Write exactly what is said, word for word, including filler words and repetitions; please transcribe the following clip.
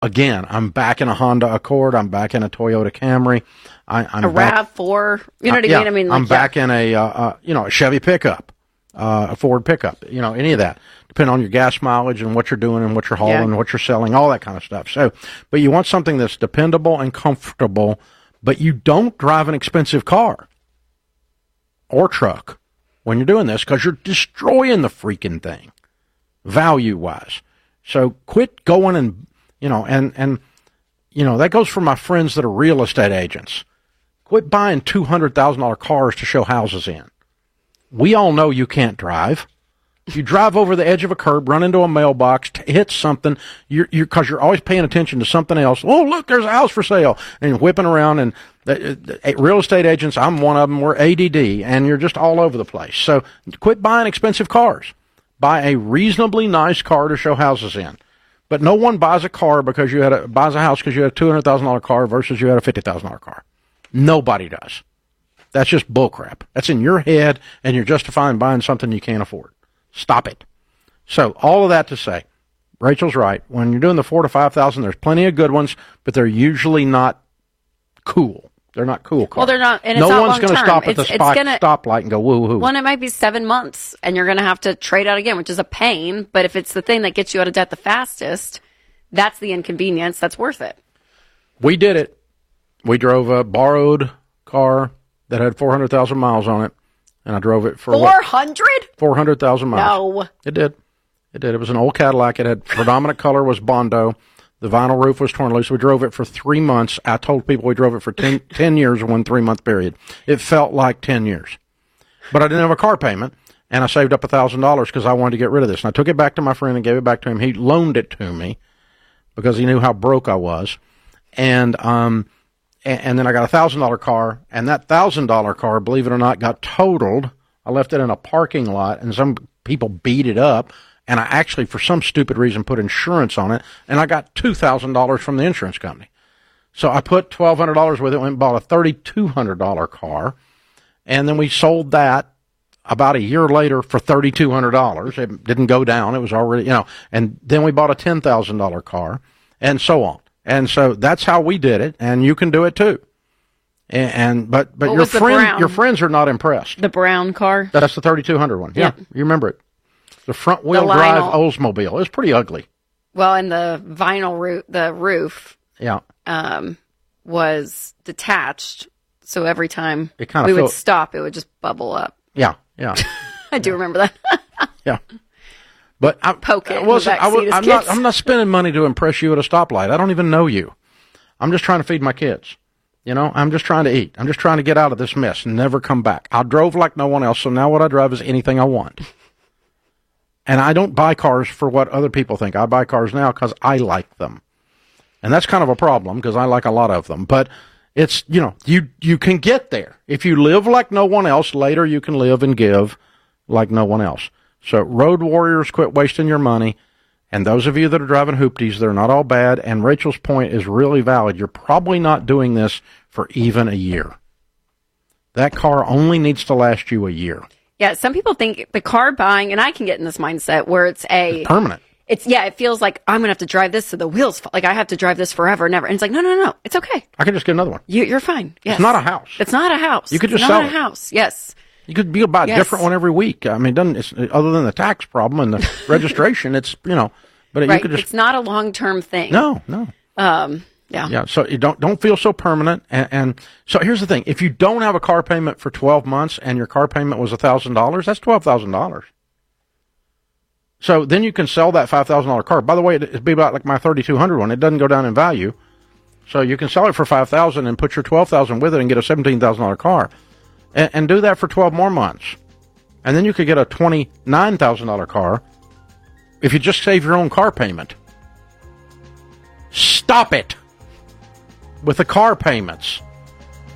again, I'm back in a Honda Accord. I'm back in a Toyota Camry. I, I'm a back, RAV four. You know what uh, I yeah, mean? I mean, like, I'm back yeah. in a uh, uh, you know a Chevy pickup, uh, a Ford pickup. You know, any of that, depending on your gas mileage and what you're doing and what you're hauling, Yeah. and what you're selling, all that kind of stuff. So, but you want something that's dependable and comfortable, but you don't drive an expensive car or truck when you're doing this because you're destroying the freaking thing, value wise. So quit going and you know and and you know that goes for my friends that are real estate agents. Quit buying two hundred thousand dollars cars to show houses in. We all know you can't drive. If you drive over the edge of a curb, run into a mailbox, t- hit something, you're you're because you're always paying attention to something else. Oh, look, there's a house for sale, and you're whipping around. And the, the, real estate agents, I'm one of them. We're A D D, and you're just all over the place. So quit buying expensive cars. Buy a reasonably nice car to show houses in. But no one buys a car because you had a buys a house because you had a two hundred thousand dollars car versus you had a fifty thousand dollars car. Nobody does. That's just bullcrap. That's in your head, and you're justifying buying something you can't afford. Stop it. So all of that to say, Rachel's right. When you're doing the four to five thousand, there's plenty of good ones, but they're usually not cool. They're not cool cars. Well, they're not, and it's no not one's going to long-term. stop at It's- the it's spot, gonna- stoplight and go woo hoo. Well, it might be seven months, and you're going to have to trade out again, which is a pain. But if it's the thing that gets you out of debt the fastest, that's the inconvenience. That's worth it. We did it. We drove a borrowed car that had four hundred thousand miles on it, and I drove it for four hundred? four hundred thousand miles. No. It did. It did. It was an old Cadillac. It had predominant color was Bondo. The vinyl roof was torn loose. We drove it for three months. I told people we drove it for ten, ten years in one three-month period. It felt like ten years. But I didn't have a car payment, and I saved up one thousand dollars because I wanted to get rid of this. And I took it back to my friend and gave it back to him. He loaned it to me because he knew how broke I was. And um, and, and then I got a one thousand dollars car, and that one thousand dollars car, believe it or not, got totaled. I left it in a parking lot, and some people beat it up. And I actually, for some stupid reason, put insurance on it, and I got two thousand dollars from the insurance company. So I put twelve hundred dollars with it, went and bought a thirty-two hundred dollars car, and then we sold that about a year later for thirty-two hundred dollars. It didn't go down. It was already, you know, and then we bought a ten thousand dollars car, and so on. And so that's how we did it, and you can do it too. And, and but but What your was the friend, brown? your friends are not impressed. The brown car? That's the thirty-two hundred one. Yeah, Yeah. you remember it. The front wheel The drive Lionel. Oldsmobile. It was pretty ugly. Well, and the vinyl roof, the roof Yeah. um, was detached. So every time It kinda we would felt- stop, it would just bubble up. Yeah. Yeah. I do remember that. Yeah. But I, Poke it I in the wasn't. back I was, seat as I'm not. kids. I'm not spending money to impress you at a stoplight. I don't even know you. I'm just trying to feed my kids. You know, I'm just trying to eat. I'm just trying to get out of this mess and never come back. I drove like no one else, so now what I drive is anything I want. And I don't buy cars for what other people think. I buy cars now because I like them. And that's kind of a problem because I like a lot of them. But it's, you know, you, you can get there. If you live like no one else, later you can live and give like no one else. So road warriors, quit wasting your money. And those of you that are driving hoopties, they're not all bad. And Rachel's point is really valid. You're probably not doing this for even a year. That car only needs to last you a year. Yeah, some people think the car buying, and I can get in this mindset where it's a It's permanent. It's yeah, it feels like I'm gonna have to drive this to the wheels. fall. Like I have to drive this forever and ever. And it's like no, no, no, it's okay. I can just get another one. You, you're fine. Yes. It's not a house. It's not a house. You could It's just not sell a it. house. Yes. You could be buy a Yes. different one every week. I mean, it doesn't it's, other than the tax problem and the registration, it's you know, but Right. you could just It's not a long term thing. no, no. Um. Yeah. Yeah, so you don't don't feel so permanent. And, and so here's the thing: if you don't have a car payment for twelve months and your car payment was a thousand dollars, that's twelve thousand dollars. So then you can sell that five thousand dollar car. By the way, it'd be about like my thirty two hundred one. It doesn't go down in value, so you can sell it for five thousand and put your twelve thousand with it and get a seventeen thousand dollar car, and, and do that for twelve more months, and then you could get a twenty nine thousand dollar car if you just save your own car payment. Stop it with the car payments.